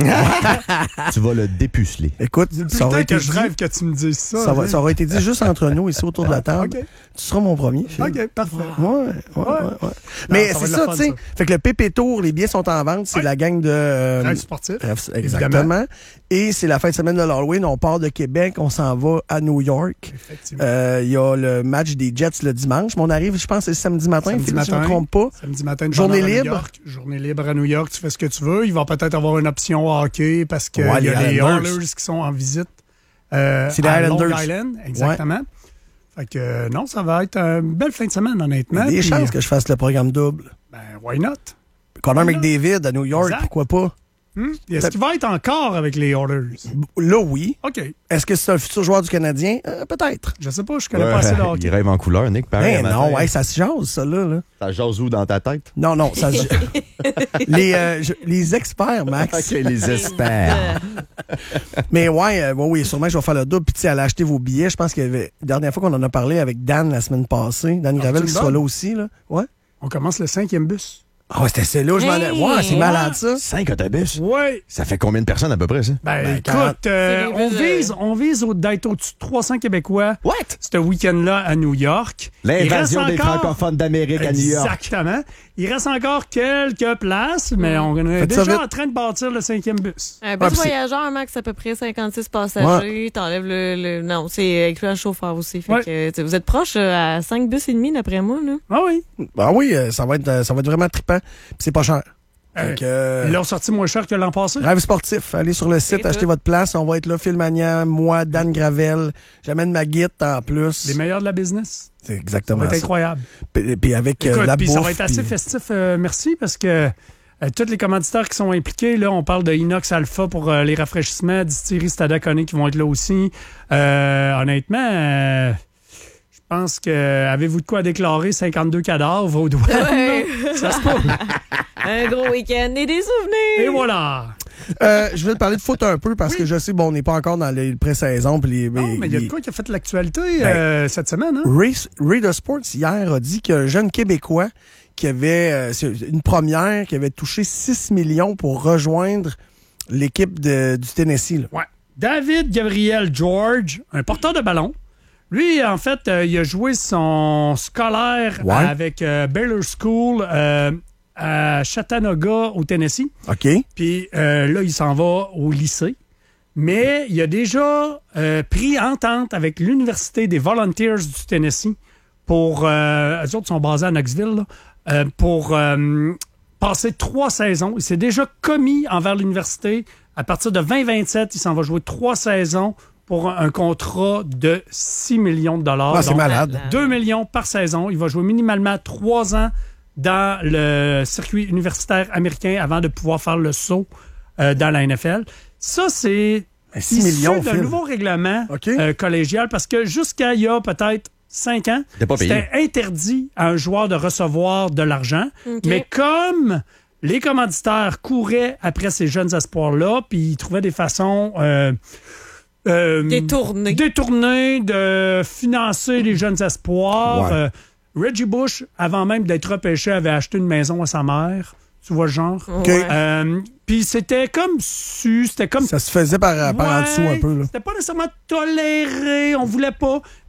Tu vas le dépuceler. Écoute, ça aurait été que dit, je rêve que tu me dises ça. Ça, va, ça aurait été dit juste entre nous, ici, autour de la table. Okay. Tu seras mon premier, Phil. OK, parfait. Ouais, ouais, ouais. ouais. Non, mais c'est ça, tu sais. Fait que le Pépé Tour, les billets sont en vente. C'est ouais. la gang de... Euh, Rêve sportif. Exactement. Évidemment. Et c'est la fin de semaine de l'Halloween. On part de Québec, on s'en va à New York. Effectivement. Il euh, y a le match des Jets le dimanche. Mais on arrive, je pense, c'est samedi matin, samedi Phil, matin, si je ne me trompe pas. Samedi matin, journée libre. York, journée libre à New York, tu fais ce que tu veux. Il va peut-être avoir une option hockey parce qu'il ouais, y a les Oilers qui sont en visite euh, c'est à les Long Island. Exactement. Ouais. Fait que euh, non, ça va être une belle fin de semaine, honnêtement. Il y a des puis, chances que je fasse le programme double. Ben, why not? Connor McDavid à New York, exact. Pourquoi pas? Hmm? Est-ce qu'il va être encore avec les Oilers? Là, oui. OK. Est-ce que c'est un futur joueur du Canadien? Euh, peut-être. Je sais pas, je connais ouais, pas assez de hockey. Il rêve en couleur, Nick, pareil. Ben non, ouais, ça se jase, ça, là. là. Ça jase où dans ta tête? Non, non, ça se les, euh, je... les experts, Max. OK, les experts. Mais ouais, euh, oui, sûrement, je vais faire le double. Puis, tu sais, aller acheter vos billets. Je pense qu'il y avait, la dernière fois qu'on en a parlé avec Dan la semaine passée, Dan ah, Gravel qui sera là aussi, là. Ouais. On commence le cinquième bus. Ah, oh, c'était c'est là, je m'en ai. Ouais, c'est malade, ça. Cinq autobus? Oui. Ça fait combien de personnes à peu près, ça? Ben, ben écoute, euh, on, vise, on vise au, d'être au-dessus de trois cents Québécois. What? Ce week-end-là à New York. L'invasion des encore... francophones d'Amérique à New York. Exactement. Il reste encore quelques places, mais on est Faites déjà en train de bâtir le cinquième bus. Un bus ah, voyageur, Max, à peu près cinquante-six passagers. Ouais. T'enlèves le, le... Non, c'est inclus un chauffeur aussi. Fait ouais. que, vous êtes proche à cinq bus et demi, d'après moi. Là. Ah oui. Ah oui, ça va être, ça va être vraiment trippant. Puis c'est pas cher. Euh, euh, ils l'ont sorti moins cher que l'an passé. Rêve sportif. Allez sur le site, achetez votre place. On va être là, Phil Magnan, moi, Dan Gravel. J'amène ma guide en plus. Les meilleurs de la business. C'est exactement ça. Ça va être incroyable. Puis, puis avec Écoute, euh, la puis bouffe. Ça va être assez puis... festif, euh, merci, parce que euh, tous les commanditaires qui sont impliqués, là, on parle de Inox Alpha pour euh, les rafraîchissements, Distillerie Stadaconé qui vont être là aussi. Euh, honnêtement... Euh, Je pense que avez-vous de quoi déclarer cinquante-deux cadavres aux douanes? Ouais. Ça se passe. Un gros week-end et des souvenirs. Et voilà. Euh, je vais te parler de foot un peu parce oui. que je sais, bon, on n'est pas encore dans les pré-saisons. Les, non, les, mais il y a de quoi qui a fait l'actualité ben, euh, cette semaine. Hein? Ray, Ray de Sports, hier, a dit qu'un jeune Québécois qui avait, euh, c'est une première, qui avait touché six millions pour rejoindre l'équipe de, du Tennessee. Là. Ouais. David Gabriel George, un porteur de ballon. Lui, en fait, euh, il a joué son scolaire ouais. avec euh, Baylor School euh, à Chattanooga, au Tennessee. OK. Puis euh, là, il s'en va au lycée. Mais il a déjà euh, pris entente avec l'Université des Volunteers du Tennessee pour... Euh, eux autres sont basés à Knoxville, là, euh, pour euh, passer trois saisons. Il s'est déjà commis envers l'université. À partir de vingt vingt-sept, il s'en va jouer trois saisons pour un contrat de six millions de dollars. Ah, c'est malade. deux millions par saison. Il va jouer minimalement trois ans dans le circuit universitaire américain avant de pouvoir faire le saut euh, dans la N F L. Ça, c'est six millions d'un nouveau règlement okay. euh, collégial parce que jusqu'à il y a peut-être cinq ans, c'était interdit à un joueur de recevoir de l'argent. Okay. Mais comme les commanditaires couraient après ces jeunes espoirs-là, puis ils trouvaient des façons... Euh, Euh, détourné. détourné de financer les jeunes espoirs. Ouais. Euh, Reggie Bush, avant même d'être repêché, avait acheté une maison à sa mère. Tu vois le genre? Okay. Euh, Puis c'était comme su, c'était comme... Ça se faisait par, par ouais, en dessous un peu. Là. C'était pas nécessairement toléré, on voulait pas.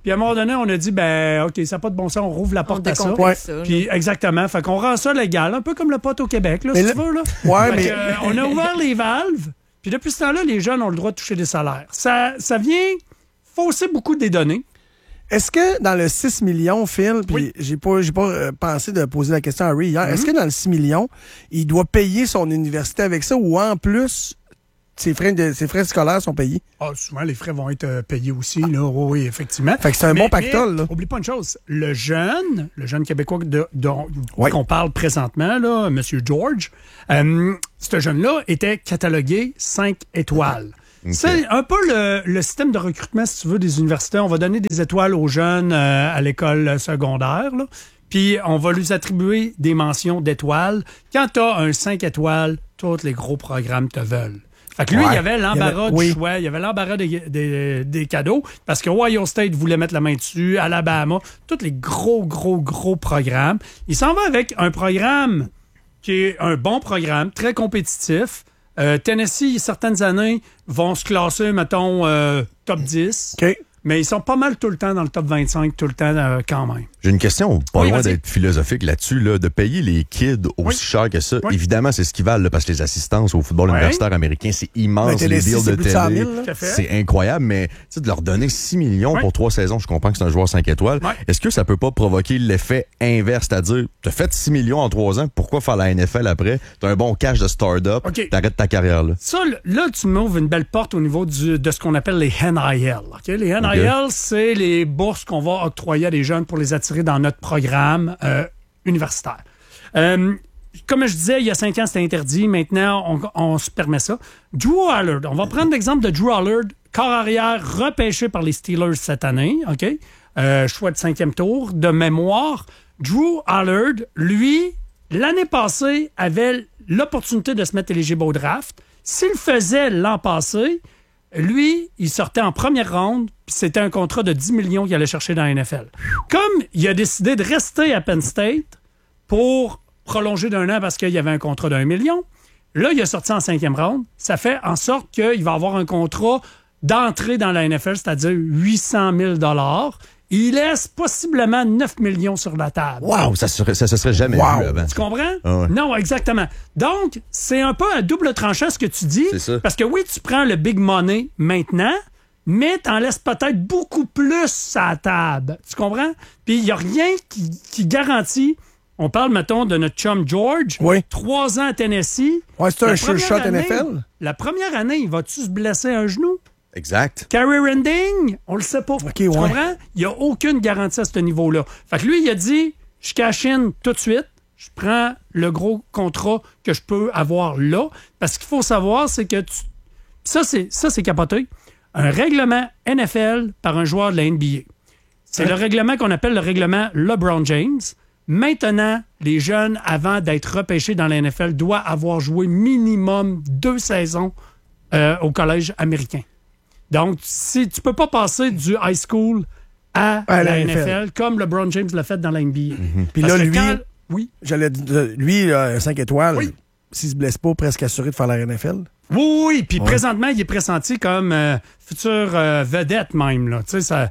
Puis à un moment donné, on a dit, ben, OK, ça n'a pas de bon sens, on rouvre la porte à ça. décompresse ça, Puis exactement. Fait qu'on rend ça légal, un peu comme le pot au Québec, là, si Mais tu là- veux. Là. Ouais, Fait mais- que, euh, on a ouvert les valves, puis depuis ce temps-là, les jeunes ont le droit de toucher des salaires. Ça, ça vient fausser beaucoup des données. Est-ce que dans le six millions, Phil, puis j'ai pas, j'ai pas euh, pensé de poser la question à Ray hier, Mm-hmm. est-ce que dans le six millions, il doit payer son université avec ça ou en plus, ses frais, de, ses frais scolaires sont payés? Ah, souvent, les frais vont être euh, payés aussi, là. Oui, oui, effectivement. Fait que c'est un Mais- bon pactole, mais là. Oublie pas une chose. Le jeune, le jeune Québécois de- dont Ouais. qu'on parle présentement, là, M. George, euh, ce jeune-là était catalogué cinq étoiles. C'est un peu le, le système de recrutement, si tu veux, des universités. On va donner des étoiles aux jeunes euh, à l'école secondaire, là. Puis on va lui attribuer des mentions d'étoiles. Quand tu as un cinq étoiles, tous les gros programmes te veulent. Fait que lui, Ouais. il y avait l'embarras Il y avait- du oui. choix, il y avait l'embarras des, des- des cadeaux, parce que Ohio State voulait mettre la main dessus, Alabama, tous les gros, gros, gros programmes. Il s'en va avec un programme qui est un bon programme, très compétitif. Euh, Tennessee, certaines années, vont se classer, mettons, euh, top dix. OK. Mais ils sont pas mal tout le temps dans le top vingt-cinq, tout le temps euh, quand même. J'ai une question pas Oui, loin vas-y. d'être philosophique là-dessus, là, de payer les kids aussi cher que ça. Oui. Évidemment, c'est ce qu'ils valent, là, parce que les assistances au football Oui. universitaire américain, c'est Ben, immense, les Tennessee, deals c'est de plus de cent télé. mille, là. Tout à fait. C'est incroyable, mais tu sais, de leur donner six millions Oui. pour trois saisons, je comprends que c'est un joueur cinq étoiles. Oui. Est-ce que ça peut pas provoquer l'effet inverse, c'est-à-dire, t'as fait six millions en trois ans, pourquoi faire la N F L après? T'as un bon cash de start-up, OK. t'arrêtes ta carrière là. Ça, là, tu m'ouvres une belle porte au niveau du, de ce qu'on appelle les N I L. OK? Les N I L, c'est les bourses qu'on va octroyer à des jeunes pour les attirer dans notre programme euh, universitaire. Euh, comme je disais, il y a cinq ans, c'était interdit. Maintenant, on, on se permet ça. Drew Allard. On va prendre l'exemple de Drew Allard, corps arrière repêché par les Steelers cette année. OK? Euh, choix de cinquième tour. De mémoire, Drew Allard, lui, l'année passée, avait l'opportunité de se mettre éligible au draft. S'il le faisait l'an passé, lui, il sortait en première ronde, puis c'était un contrat de dix millions qu'il allait chercher dans la N F L. Comme il a décidé de rester à Penn State pour prolonger d'un an parce qu'il y avait un contrat d'un million, là, il a sorti en cinquième ronde. Ça fait en sorte qu'il va avoir un contrat d'entrée dans la N F L, c'est-à-dire huit cent mille dollars. Il laisse possiblement neuf millions sur la table. Wow, ça se serait, ça se serait jamais Wow. vu avant. Tu comprends? Ah ouais. Non, exactement. Donc, c'est un peu un double tranchant ce que tu dis. C'est ça. Parce que oui, tu prends le big money maintenant, mais t'en laisses peut-être beaucoup plus à la table. Tu comprends? Puis il n'y a rien qui, qui garantit. On parle, mettons, de notre chum George. Oui. Trois ans à Tennessee. Ouais, c'est un La sure première shot année- N F L? La première année, il va-tu se blesser un genou? Exact. Career ending, on le sait pas. Tu ouais. comprends? Il n'y a aucune garantie à ce niveau-là. Fait que lui, il a dit, je cash in tout de suite, je prends le gros contrat que je peux avoir là. Parce qu'il faut savoir, c'est que tu... ça, c'est ça, c'est capoté. Un règlement N F L par un joueur de la N B A. C'est Hein? le règlement qu'on appelle le règlement LeBron James. Maintenant, les jeunes, avant d'être repêchés dans la N F L, doivent avoir joué minimum deux saisons euh, au collège américain. Donc, si tu peux pas passer du high school à, À la la N F L, N F L. comme LeBron James l'a fait dans la N B A. Puis Parce là, que lui, quand- oui. j'allais dire, lui, là, cinq étoiles, s'il se blesse pas, presque assuré de faire la N F L. Oui, oui, oui. Puis Ouais. présentement, il est pressenti comme euh, future euh, vedette même. Là. Tu sais, ça...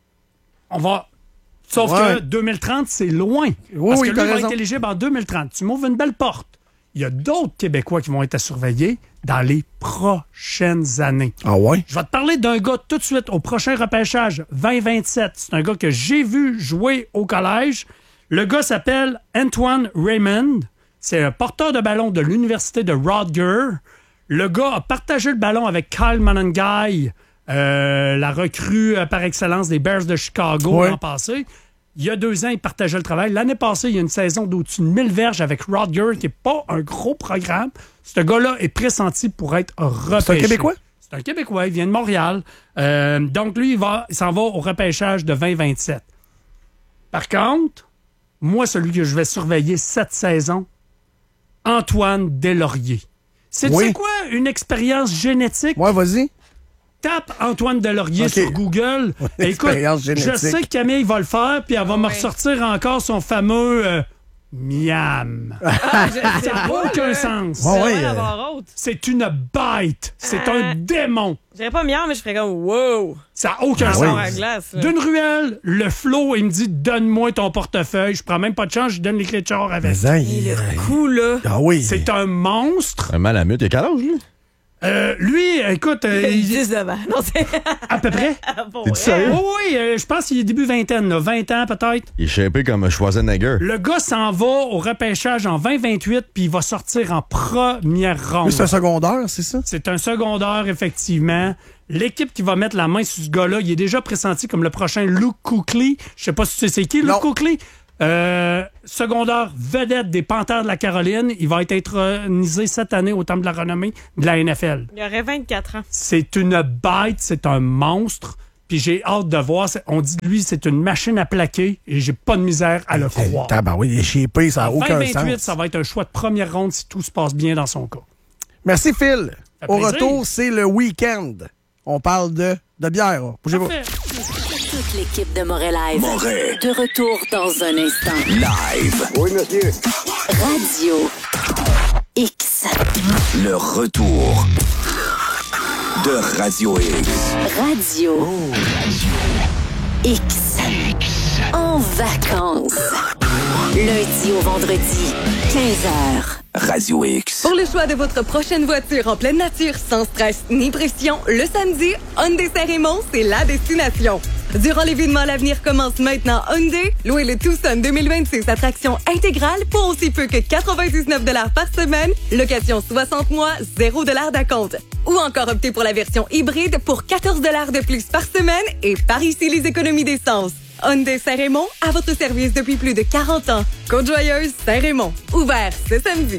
On va... Sauf Ouais. que deux mille trente, c'est loin. Oui, Parce oui, que lui t'as va raison. être éligible en deux mille trente. Tu m'ouvres une belle porte. Il y a d'autres Québécois qui vont être à surveiller dans les prochaines années. Ah ouais? Je vais te parler d'un gars tout de suite au prochain repêchage vingt vingt-sept. C'est un gars que j'ai vu jouer au collège. Le gars s'appelle Antoine Raymond. C'est un porteur de ballon de l'université de Rutgers. Le gars a partagé le ballon avec Kyle Monangai, euh, la recrue euh, par excellence des Bears de Chicago Ouais. l'an passé. Il y a deux ans, il partageait le travail. L'année passée, il y a une saison d'au-dessus de mille verges avec Rutgers, qui n'est pas un gros programme. Ce gars-là est pressenti pour être repêché. C'est un Québécois? C'est un Québécois, il vient de Montréal. Euh, donc, lui, il, va, il s'en va au repêchage de vingt vingt-sept. Par contre, moi, celui que je vais surveiller cette saison, Antoine Deslauriers. C'est Oui. tu sais quoi? Une expérience génétique. Ouais, vas-y. Tape Antoine Deslauriers Ok. sur Google. Écoute, Expérience je génétique. sais que Camille va le faire, puis elle va me ressortir encore son fameux euh, Miam. Ah, je- Ça c'est n'a beau, aucun là. sens. Ouais, ouais, euh, avoir autre. C'est une bête. C'est Ah. un démon. Je dirais pas miam, mais je ferais comme wow. Ça n'a aucun Ah sens. oui. À glace, là. D'une ruelle, le flot, il me dit donne-moi ton portefeuille. Je prends même pas de chance, je donne les clés de char avec. Mais hein, Il est coup, là. Ah oui. C'est un monstre. Un malamute, il a quel âge, lui? Euh, lui, écoute, euh, il- dix-neuf ans. Non, c'est. à peu près. Pour T'es-tu vrai. sérieux? Oui, oui, euh, je pense qu'il est début vingtaine, là, vingt ans peut-être. Il est shapé comme Schwarzenegger. Le gars s'en va au repêchage en vingt vingt-huit, puis il va sortir en première ronde. Lui, c'est un secondaire, c'est ça? C'est un secondaire, effectivement. L'équipe qui va mettre la main sur ce gars-là, il est déjà pressenti comme le prochain Luke Kuechly. Je sais pas si tu sais c'est qui, Luke Kuechly. Euh, secondaire vedette des Panthères de la Caroline. Il va être intronisé cette année au Temple de la renommée de la N F L. Il aurait vingt-quatre ans. C'est une bête, c'est un monstre. Puis j'ai hâte de voir. C'est- On dit de lui, c'est une machine à plaquer et j'ai pas de misère à le croire. Ben oui, il est shapé, ça n'a aucun vingt vingt-huit, sens. ça va être un choix de première ronde si tout se passe bien dans son cas. Merci, Phil. fait Au plaisir. retour, c'est le week-end. On parle de, de bière. Bougez pas. Toute l'équipe de Moret Live. Moret. De retour dans un instant. Live. Oui, monsieur. Radio X. Le retour de Radio X. Radio X. En vacances. Lundi au vendredi, quinze heures. Radio X. Pour le choix de votre prochaine voiture en pleine nature, sans stress ni pression, le samedi, Hyundai Saint-Raymond, c'est la destination. Durant l'événement L'avenir commence maintenant Hyundai, louez le Tucson deux mille vingt-six attraction intégrale pour aussi peu que quatre-vingt-dix-neuf dollars par semaine, location soixante mois, zéro dollars d'acompte. Ou encore optez pour la version hybride pour quatorze dollars de plus par semaine et par ici les économies d'essence. Hyundai Saint-Raymond, à votre service depuis plus de quarante ans. Côte-Joyeuse, Saint-Raymond. Ouvert ce samedi.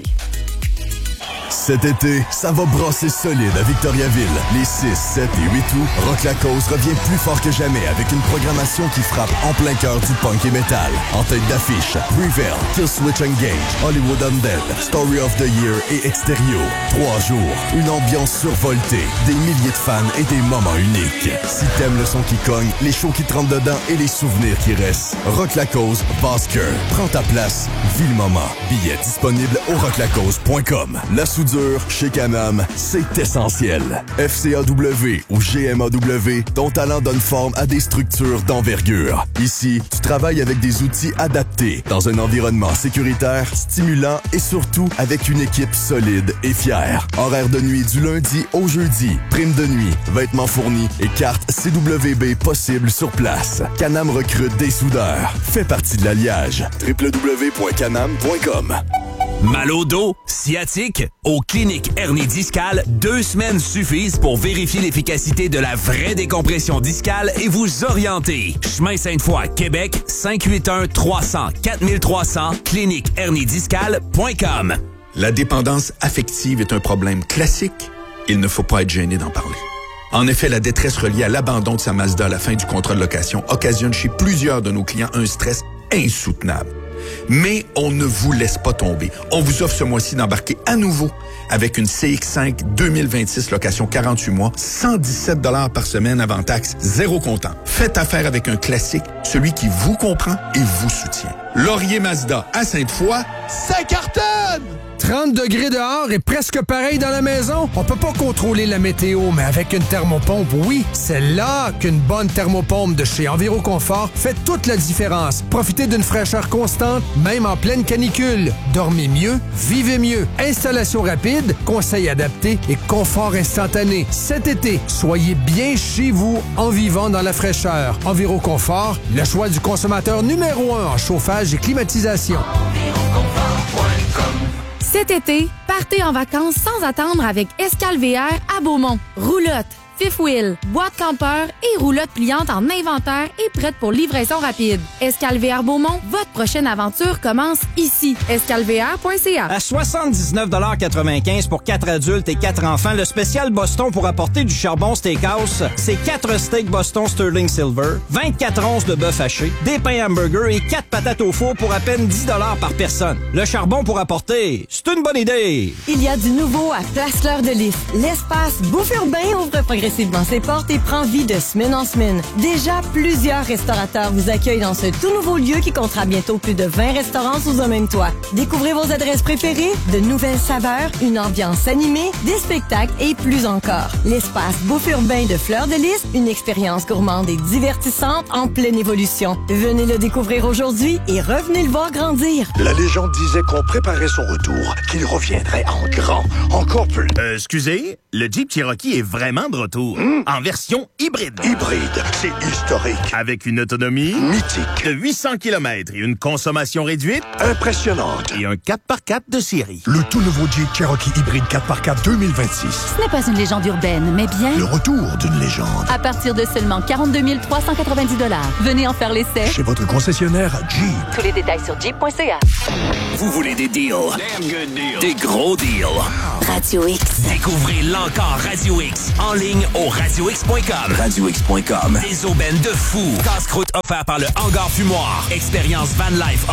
Cet été, ça va brasser solide à Victoriaville. Les six, sept et huit août, Rock La Cause revient plus fort que jamais avec une programmation qui frappe en plein cœur du punk et metal. En tête d'affiche, Prevail, Killswitch Engage, Hollywood Undead, Story of the Year et Extérieur. Trois jours, une ambiance survoltée, des milliers de fans et des moments uniques. Si t'aimes le son qui cogne, les shows qui te rentrent dedans et les souvenirs qui restent, Rock La Cause, Basker. Prends ta place, vis le moment. Billets disponibles au rock la cause point com. La soudure chez Canam, c'est essentiel. F C A W ou G M A W, ton talent donne forme à des structures d'envergure. Ici, tu travailles avec des outils adaptés, dans un environnement sécuritaire, stimulant et surtout avec une équipe solide et fière. Horaire de nuit du lundi au jeudi, prime de nuit, vêtements fournis et carte C W B possible sur place. Canam recrute des soudeurs. Fais partie de l'alliage. w w w point canam point com. Mal au dos, sciatique, aux cliniques hernie discale, deux semaines suffisent pour vérifier l'efficacité de la vraie décompression discale et vous orienter. Chemin Sainte-Foy, Québec, cinq huit un trois cents quatre trois cents, clinique hernie discale point com. La dépendance affective est un problème classique. Il ne faut pas être gêné d'en parler. En effet, la détresse reliée à l'abandon de sa Mazda à la fin du contrat de location occasionne chez plusieurs de nos clients un stress insoutenable. Mais on ne vous laisse pas tomber. On vous offre ce mois-ci d'embarquer à nouveau avec une C X cinq deux mille vingt-six location quarante-huit mois, cent dix-sept dollars par semaine avant taxe, zéro comptant. Faites affaire avec un classique, celui qui vous comprend et vous soutient. Laurier Mazda à Sainte-Foy, Ça cartonne! trente degrés dehors et presque pareil dans la maison. On peut pas contrôler la météo, mais avec une thermopompe, oui, c'est là qu'une bonne thermopompe de chez Enviroconfort fait toute la différence. Profitez d'une fraîcheur constante, même en pleine canicule. Dormez mieux, vivez mieux. Installation rapide, conseils adaptés et confort instantané. Cet été, soyez bien chez vous en vivant dans la fraîcheur. Enviroconfort, le choix du consommateur numéro un en chauffage et climatisation. Cet été, partez en vacances sans attendre avec Escale V R à Beaumont. Roulotte, fifth wheel, boîte campeur et roulotte pliante en inventaire et prête pour livraison rapide. Escale V R Beaumont, votre prochaine aventure commence ici. escale v r point c a. À soixante-dix-neuf quatre-vingt-quinze pour quatre adultes et quatre enfants, le spécial Boston pour apporter du charbon steakhouse, c'est quatre steaks Boston Sterling Silver, vingt-quatre onces de bœuf haché, des pains hamburgers et quatre patates au four pour à peine dix dollars par personne. Le charbon pour apporter, c'est une bonne idée! Il y a du nouveau à Place Fleur de Lys. L'espace bouffe urbain ouvre progressivement progressivement ses portes et prend vie de semaine en semaine. Déjà, plusieurs restaurateurs vous accueillent dans ce tout nouveau lieu qui comptera bientôt plus de vingt restaurants sous un même toit. Découvrez vos adresses préférées, de nouvelles saveurs, une ambiance animée, des spectacles et plus encore. L'espace Bouffe Urbain de Fleur de Lys, une expérience gourmande et divertissante en pleine évolution. Venez le découvrir aujourd'hui et revenez le voir grandir. La légende disait qu'on préparait son retour, qu'il reviendrait en grand, encore plus. Euh, excusez, le Jeep Cherokee est vraiment de retour. Mmh. En version hybride. Hybride, c'est historique. Avec une autonomie mythique de huit cents kilomètres et une consommation réduite impressionnante. Et un quatre par quatre de série. Le tout nouveau Jeep Cherokee hybride quatre par quatre deux mille vingt-six. Ce n'est pas une légende urbaine, mais bien le retour d'une légende. À partir de seulement quarante-deux mille trois cent quatre-vingt-dix dollars. Venez en faire l'essai chez votre concessionnaire Jeep. Tous les détails sur jeep point c a. Vous voulez des deals? Damn good deals. Des gros deals. Radio X. Découvrez l'encore Radio X en ligne au radio x point com. radio x point com. Des aubaines de fou. Casse-croûte offert par le Hangar Fumoir. Expérience van life